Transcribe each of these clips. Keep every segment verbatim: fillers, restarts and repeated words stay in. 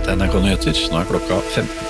Dette er N R K Nyheter, nå er klokka femten.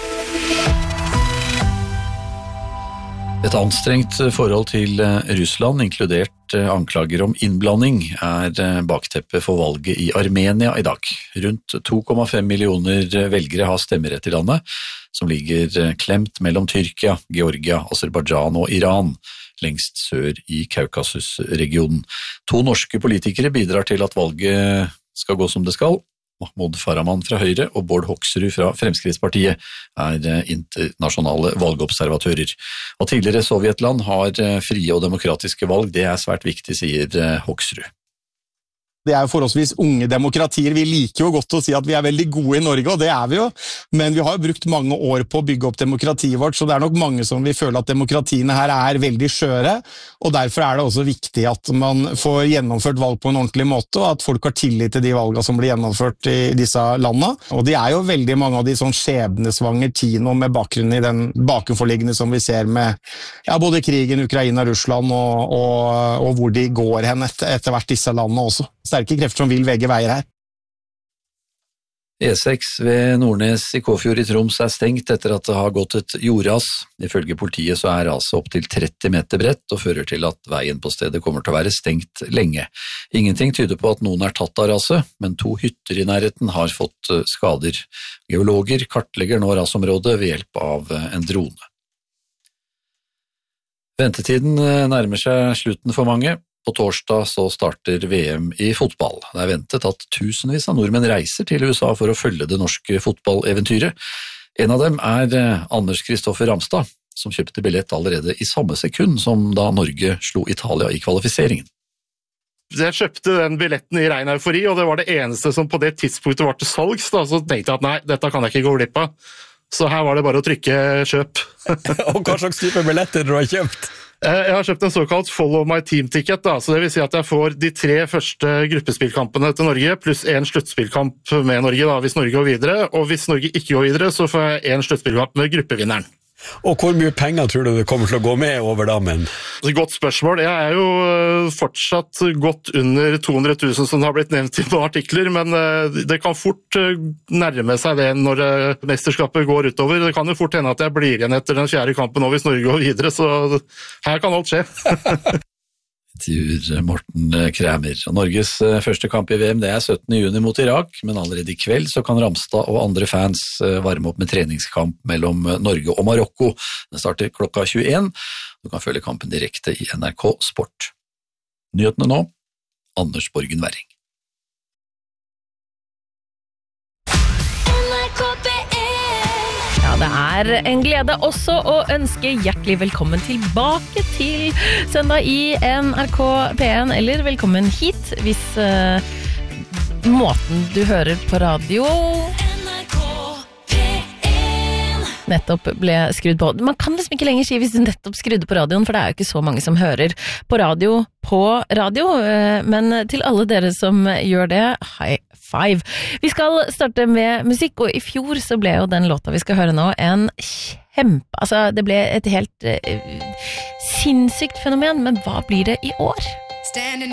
Et anstrengt forhold til Russland, inkludert anklager om innblanding, er bakteppet for valget i Armenia i dag. Rundt to komma fem millioner velgere har stemmerett i landet, som ligger klemt mellom Tyrkia, Georgia, Aserbajdsjan og Iran, lengst sør i Kaukasus-regionen. To norske politikere bidrar til at valget skal gå som det skal. Mahmoud Farahman fra Høyre og Bård Hoksrud fra Fremskrittspartiet er internasjonale valgobservatører. Og tidligere Sovjetland har frie og demokratiske valg, det er svært viktig, sier Hoksrud. Det er jo forholdsvis unge demokratier. Vi liker jo godt å si at vi er veldig gode i Norge, og det er vi jo. Men vi har jo brukt mange år på å bygge opp demokratiet vårt, så det er nok mange som vil føle at demokratiene her er veldig skjøre, og derfor er det også viktig at man får gjennomført valg på en ordentlig måte, og at folk har tillit til de valgene som blir gjennomført i disse landene. Og det er jo veldig mange av de sånn skjebnesvanger tino med bakgrunn i den bakenforliggende som vi ser med ja, både krigen, Ukraina, Russland, og, og, og hvor de går hen etter, etter hvert disse landene også. Sterke krefter som vil vegge veier her. E seks ved Nordnes i Kåfjord i Troms er stengt etter at det har gått et jordras. Ifølge politiet så er raset opp til tretti meter bredt og fører til at veien på stedet kommer til å være stengt lenge. Ingenting tyder på at noen er tatt av raset, men to hytter i nærheten har fått skader. Geologer kartlegger nå rasområdet ved hjelp av en drone. Ventetiden nærmer seg slutten for mange. På torsdag så starter V M i fotball. Det er ventet at tusenvis av nordmenn reiser til U S A for å følge det norske fotballeventyret. En av dem er Anders Kristoffer Ramstad, som kjøpte billett allerede i samme sekund som da Norge slo Italia i kvalifiseringen. Jeg kjøpte den billetten i ren eufori, og det var det eneste som på det tidspunktet var til salgs. Da. Så tenkte jeg at nei, dette kan jeg ikke gå glipp av. Så her var det bare å trykke kjøp. Og hva slags type billetter du har kjøpt? Jeg har kjøpt en såkalt Follow My Team-ticket, da, så det vil si at jeg får de tre første gruppespillkampene til Norge, pluss en sluttspillkamp med Norge, da, hvis Norge går videre, og hvis Norge ikke går videre, så får jeg en sluttspillkamp med gruppevinneren. Og hvor mye penger tror du det kommer til å gå med over dammen? Godt spørsmål. Jeg er jo fortsatt godt under to hundre tusen som det har blitt nevnt i noen artikler, men det kan fort nærme seg det når mesterskapet går utover. Det kan jo fort hende at jeg blir igjen etter den fjerde kampen nå hvis Norge går videre, så her kan alt skje. Intervjuer Morten Kræmer. Norges første kamp i V M det er syttende juni mot Irak, men allerede i kveld så kan Ramstad og andre fans varme opp med treningskamp mellom Norge og Marokko. Den starter klokka tjueen. Du kan følge kampen direkte i N R K Sport. Nyhetene nå, Anders Borgen Werring. Ja, det er en glede også å ønske hjertelig velkommen tilbake til søndag i N R K P en, eller velkommen hit hvis uh, måten du hører på radio nettopp ble skrudd på. Man kan liksom ikke lenger si hvis du nettopp skrudde på radioen, for det er jo ikke så mange som hører på radio på radio, men til alle dere som gjør det, high five. Vi skal starte med musikk, og i fjor så ble jo den låta vi skal høre nå en kjempe, altså det ble et helt uh, sinnssykt fenomen, men hva blir det i år?